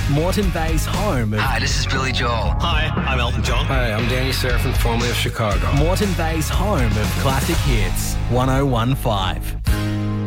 Moreton Bay's home of... Hi, this is Billy Joel. Hi, I'm Elton John. Hi, I'm Danny Serafin, formerly of Chicago. Moreton Bay's home of classic hits, 1015.